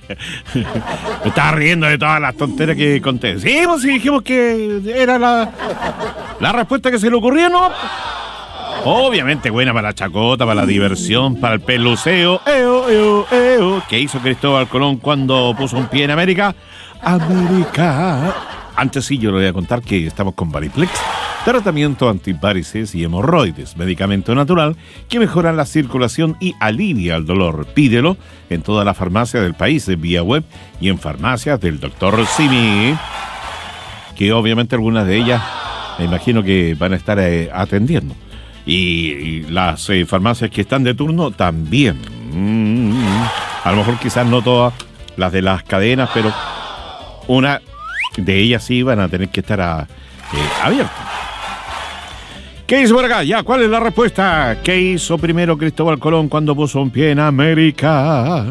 Me estaba riendo de todas las tonteras que conté. Sí, pues sí, dijimos que era la respuesta que se le ocurría, ¿no? Obviamente buena para la chacota, para la diversión, para el peluceo. ¿Qué hizo Cristóbal Colón cuando puso un pie en América? Antes sí, yo le voy a contar que estamos con Variplex, tratamiento antivarices y hemorroides, medicamento natural que mejora la circulación y alivia el dolor. Pídelo en todas las farmacias del país, vía web y en farmacias del Dr. Simi, que obviamente algunas de ellas me imagino que van a estar atendiendo. Y las farmacias que están de turno también. A lo mejor quizás no todas las de las cadenas, pero una de ellas sí van a tener que estar abiertas. ¿Qué hizo por acá? Ya, ¿cuál es la respuesta? ¿Qué hizo primero Cristóbal Colón cuando puso un pie en América?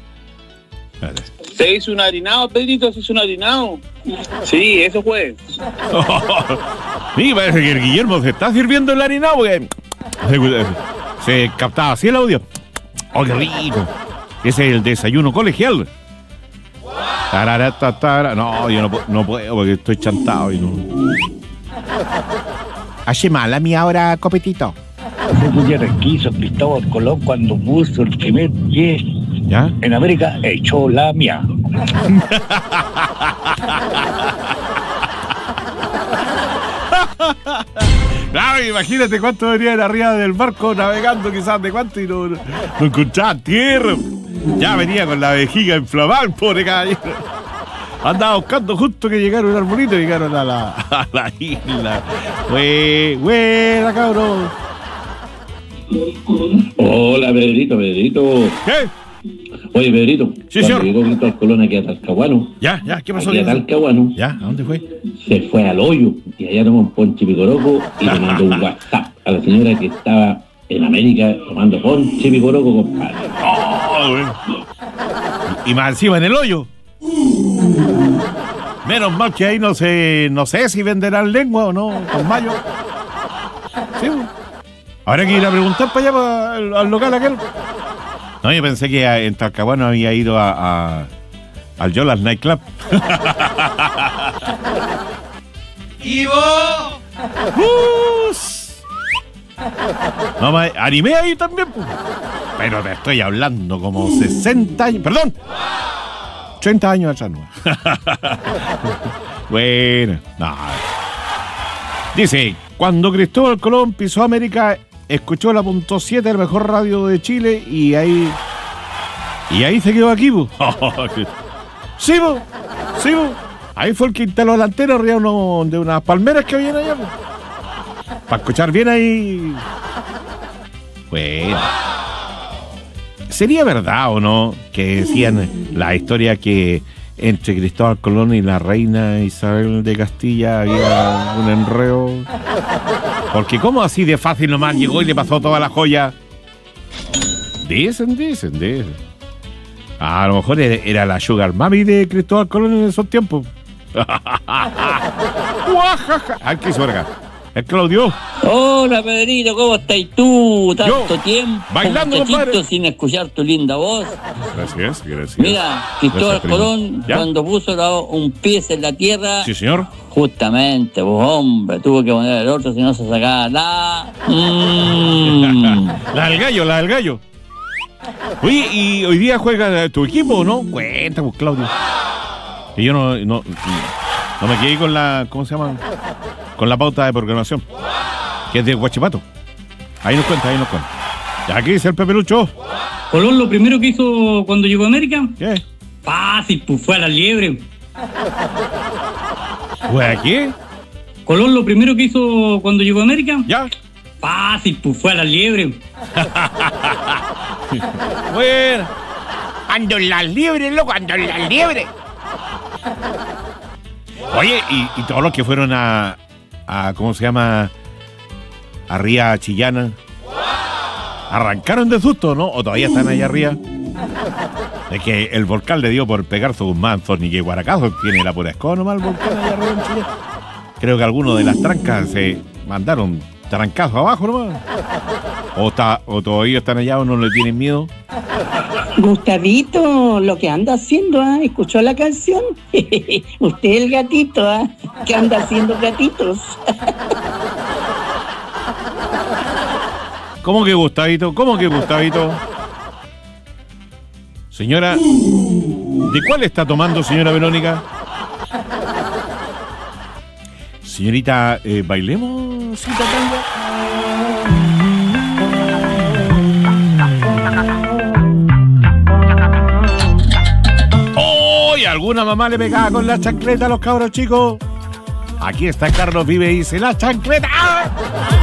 Se hizo un harinado, Pedrito, se hizo un harinado. Sí, eso fue. Sí, parece que el Guillermo se está sirviendo el harinado porque se captaba así el audio. ¡Oh, qué rico! Ese es el desayuno colegial. No, yo no puedo porque estoy chantado y no. Hace mal a mí ahora, Copetito. Ese que hizo Cristóbal Colón cuando puso el primer pie ¿ya? En América, echó la mía. Claro, imagínate cuánto venían arriba del barco navegando, quizás de cuánto, y no encontraban tierra. Ya venía con la vejiga inflamada, pobre caballero. Andaba buscando justo que llegaron un arbolito y llegaron a la isla. Buena, cabrón. Hola, Pedrito. ¿Qué? Oye, Pedrito. Sí, señor. Cuando llegó Cristóbal Colón aquí a Talcahuano. Ya, ¿qué pasó? Aquí a Talcahuano. ¿Ya? ¿A dónde fue? Se fue al hoyo y allá tomó un ponche picoroco y le mandó un WhatsApp a la señora que estaba en América tomando ponche picoroco, compadre. Oh, bueno. Y más encima en el hoyo. Menos mal que ahí no sé si venderán lengua o no, con mayo. Sí, habrá que ir a preguntar para allá, al local aquel. No, yo pensé que en Talcahuano había ido al Yolas Nightclub. ¡Ivo! No, me animé ahí también, pues. Pero te estoy hablando como 60 años. Perdón. 80 años atrás, no. Bueno, no. Dice, cuando Cristóbal Colón pisó América, escuchó la .7, el mejor radio de Chile, y ahí se quedó aquí, po. Sí, po. Ahí fue el que instaló la antena arriba de unas palmeras que habían allá, po. Para escuchar bien ahí. Bueno. ¿Sería verdad o no que decían la historia que entre Cristóbal Colón y la reina Isabel de Castilla había un enreo? Porque ¿cómo así de fácil nomás llegó y le pasó toda la joya? Dicen. A lo mejor era la sugar mami de Cristóbal Colón en esos tiempos. Ay, ¿qué hizo acá? ¿Es Claudio? Hola, Pedrito, ¿cómo estás tú? Tanto tiempo, bailando, compadre, sin escuchar tu linda voz. Gracias. Mira, Cristóbal Colón, ¿ya? Cuando puso un pie en la tierra... Sí, señor. Justamente, pues hombre, tuvo que poner el otro, si no se sacaba la... La del gallo. Oye, ¿y hoy día juega tu equipo o no? Cuenta, pues, Claudio. Y yo no me quedé con la... ¿Cómo se llama? Con la pauta de programación, que es de Huachipato. Ahí nos cuenta. Ya, aquí dice el Pepe Lucho. Colón lo primero que hizo cuando llegó a América. ¿Qué? Fácil, pues fue a la liebre. ¿Fue aquí? Colón lo primero que hizo cuando llegó a América. ¿Ya? Fácil, pues fue a la liebre. Bueno. Ando en las liebres, loco, ando en las liebres. Oye, y todos los que fueron a ¿cómo se llama? A Ría Chillana, ¿arrancaron de susto, no? ¿O todavía están allá arriba? Es que el volcán le dio por pegar sus manzos, ni que guaracazo tiene la pura escoba nomás el volcán allá arriba en Chillán. Creo que algunos de las trancas se mandaron trancazo abajo nomás. O todavía están allá o no le tienen miedo. Gustavito, lo que anda haciendo, ¿escuchó la canción? Usted el gatito, que anda haciendo gatitos. ¿Cómo que Gustavito? ¿Cómo que Gustavito? Señora, ¿de cuál está tomando, señora Verónica? Señorita, ¿bailemos? ¿Sí, Tatanga? ¡Oh! ¿Y alguna mamá le pegaba con la chancleta a los cabros chicos? Aquí está Carlos Vive y dice: ¡la chancleta!